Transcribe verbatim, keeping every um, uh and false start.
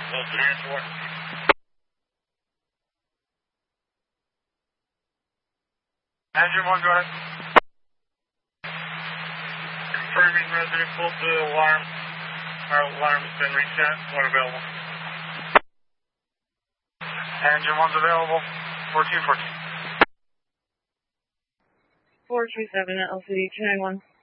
Engine one, go ahead. Confirming resident pulled the alarm. Our alarm has been reset. One available. Engine one's available. fourteen fourteen. four two seven L C D two nine one.